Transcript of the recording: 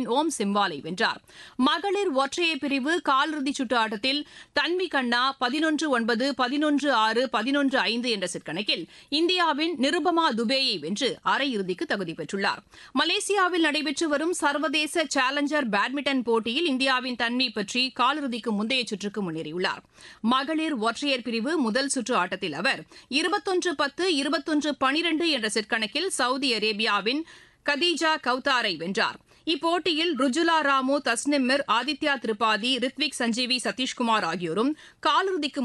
ஓம் சிம்வாலை வென்றார். மகளிர் ஒற்றையர் பிரிவு காலிறுதிச் சுற்று ஆட்டத்தில் தன்வி கண்ணா 11-9, 11-6, 11-5 என்ற செட் கணக்கில் இந்தியாவின் நிருபமா துபேயை வென்று அரையிறுதிக்கு தகுதி பெற்றுள்ளார். மலேசியாவில் நடைபெற்று வரும் சர்வதேச சேலஞ்சர் பேட்மிண்டன் போட்டியில் இந்தியாவின் தன்வி பற்றி காலிறுதிக்கு முந்தைய சுற்றுக்கு முன்னேறியுள்ளார். மகளிர் ஒற்றையர் பிரிவு முதல் சுற்று ஆட்டத்தில் அவர் 21-10, 21-12 என்ற செட் கணக்கில் சவுதி அரேபியாவின் கதீஜா கவுதாரை வென்றார். இப்போட்டியில் ருஜுலா ராமு, தஸ்னிம் மிர், ஆதித்யா திரிபாதி, ரித்விக் சஞ்சீவி, சதீஷ்குமார் ஆகியோரும் காலிறுதிக்கு